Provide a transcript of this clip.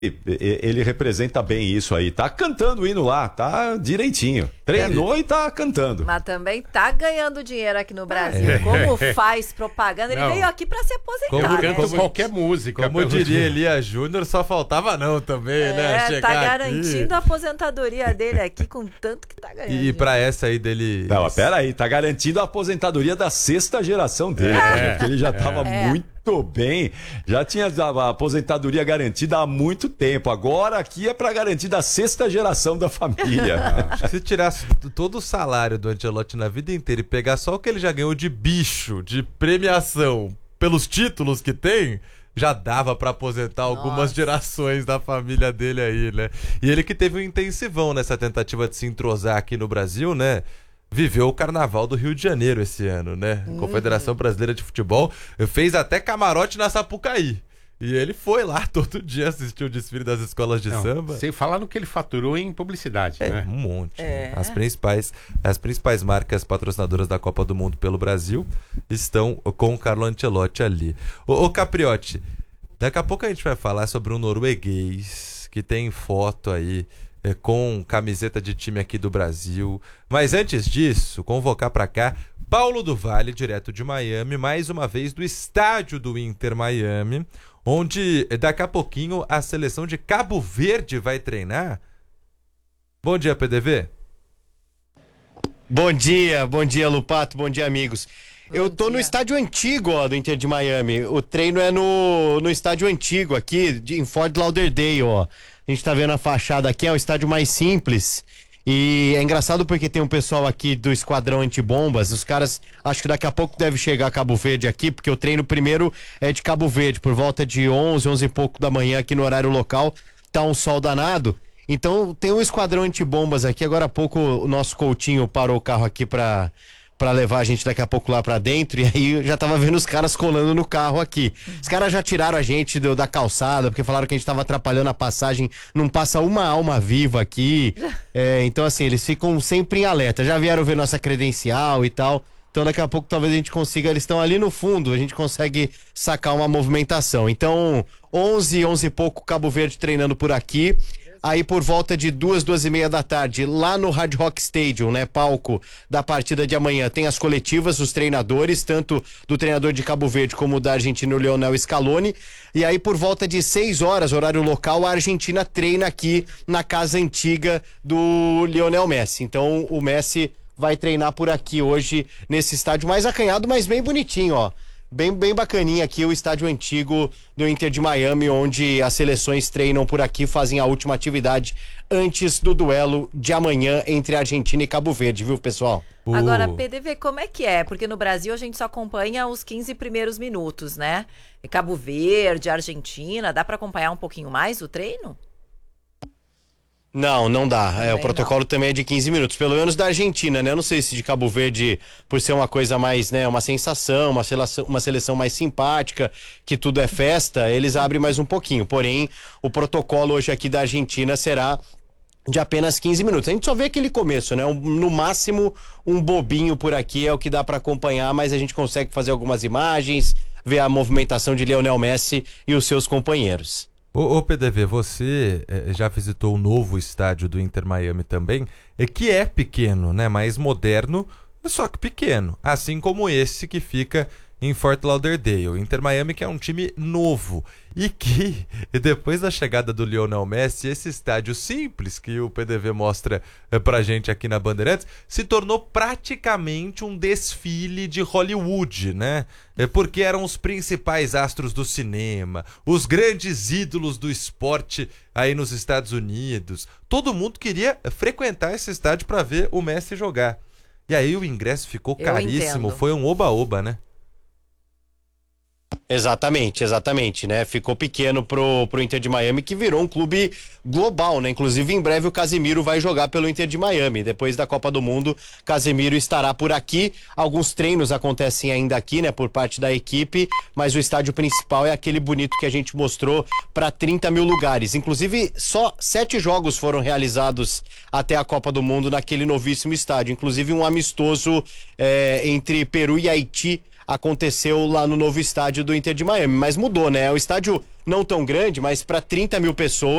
Ele representa bem isso aí. Tá cantando o hino lá, tá direitinho. Treinou e tá cantando. Mas também tá ganhando dinheiro aqui no Brasil. Como faz propaganda? Ele veio aqui pra se aposentar, né? Como qualquer música. Como diria Elia Júnior, só faltava não também, né? Chegar tá garantindo aqui. a aposentadoria dele aqui com tanto que tá ganhando. E pra essa aí dele... Não, pera aí, tá garantindo a aposentadoria da sexta geração dele, porque ele já tava muito bem, já tinha a aposentadoria garantida há muito tempo, agora aqui é pra garantir da sexta geração da família. Se tirasse todo o salário do Ancelotti na vida inteira e pegar só o que ele já ganhou de bicho, de premiação, pelos títulos que tem, já dava pra aposentar algumas gerações da família dele aí, né? E ele que teve um intensivão nessa tentativa de se entrosar aqui no Brasil, né? Viveu o Carnaval do Rio de Janeiro esse ano, né? A Confederação Brasileira de Futebol fez até camarote na Sapucaí. E ele foi lá todo dia assistir o desfile das escolas de samba. Sem falar no que ele faturou em publicidade, né? Um monte. Né? As principais marcas patrocinadoras da Copa do Mundo pelo Brasil estão com o Carlo Ancelotti ali. Ô Capriotti, daqui a pouco a gente vai falar sobre um norueguês que tem foto aí com camiseta de time aqui do Brasil. Mas antes disso, convocar para cá Paulo do Vale, direto de Miami, mais uma vez do estádio do Inter Miami, onde daqui a pouquinho a seleção de Cabo Verde vai treinar. Bom dia, PDV. Bom dia, Lupato, bom dia, amigos. Eu tô no estádio antigo, do Inter de Miami. O treino é no estádio antigo aqui, em Fort Lauderdale, ó. A gente tá vendo a fachada aqui, é o estádio mais simples. E é engraçado porque tem um pessoal aqui do Esquadrão Antibombas. Os caras, acho que daqui a pouco deve chegar a Cabo Verde aqui, porque o treino primeiro é de Cabo Verde, por volta de 11 e pouco da manhã aqui no horário local. Tá um sol danado. Então tem um Esquadrão Antibombas aqui. Agora há pouco o nosso Coutinho parou o carro aqui pra levar a gente daqui a pouco lá pra dentro, e aí eu já tava vendo os caras colando no carro aqui. Os caras já tiraram a gente da calçada, porque falaram que a gente tava atrapalhando a passagem, não passa uma alma viva aqui. Então assim, eles ficam sempre em alerta, já vieram ver nossa credencial e tal, então daqui a pouco talvez a gente consiga, eles estão ali no fundo, a gente consegue sacar uma movimentação. Então 11 e pouco, Cabo Verde treinando por aqui. Aí por volta de 2h30 da tarde, lá no Hard Rock Stadium, né, palco da partida de amanhã, tem as coletivas, os treinadores, tanto do treinador de Cabo Verde como da Argentina, o Lionel Scaloni. E aí por volta de 6 horas, horário local, a Argentina treina aqui na casa antiga do Lionel Messi. Então o Messi vai treinar por aqui hoje, nesse estádio mais acanhado, mas bem bonitinho, ó. Bem bacaninha aqui o estádio antigo do Inter de Miami, onde as seleções treinam por aqui, fazem a última atividade antes do duelo de amanhã entre Argentina e Cabo Verde, viu, pessoal? Agora, PDV, como é que é? Porque no Brasil a gente só acompanha os 15 primeiros minutos, né? Cabo Verde, Argentina, dá para acompanhar um pouquinho mais o treino? Não dá. O protocolo também é de 15 minutos, pelo menos da Argentina, né? Eu não sei se de Cabo Verde, por ser uma coisa mais, né, uma sensação, uma seleção mais simpática, que tudo é festa, eles abrem mais um pouquinho. Porém, o protocolo hoje aqui da Argentina será de apenas 15 minutos. A gente só vê aquele começo, né? No máximo, um bobinho por aqui é o que dá para acompanhar, mas a gente consegue fazer algumas imagens, ver a movimentação de Lionel Messi e os seus companheiros. Ô PDV, você já visitou o novo estádio do Inter Miami também, que é pequeno, né? Mais moderno, só que pequeno. Assim como esse que fica em Fort Lauderdale. O Inter Miami, que é um time novo e que, depois da chegada do Lionel Messi, esse estádio simples que o PDV mostra pra gente aqui na Bandeirantes, se tornou praticamente um desfile de Hollywood, né? Porque eram os principais astros do cinema, os grandes ídolos do esporte aí nos Estados Unidos. Todo mundo queria frequentar esse estádio para ver o Messi jogar. E aí o ingresso ficou caríssimo, foi um oba-oba, né? Exatamente, né? Ficou pequeno pro Inter de Miami, que virou um clube global, né? Inclusive, em breve o Casemiro vai jogar pelo Inter de Miami. Depois da Copa do Mundo, Casemiro estará por aqui. Alguns treinos acontecem ainda aqui, né? Por parte da equipe, mas o estádio principal é aquele bonito que a gente mostrou para 30 mil lugares. Inclusive, só 7 jogos foram realizados até a Copa do Mundo naquele novíssimo estádio. Inclusive, um amistoso entre Peru e Haiti aconteceu lá no novo estádio do Inter de Miami. Mas mudou, né? É um estádio não tão grande, mas para 30 mil pessoas.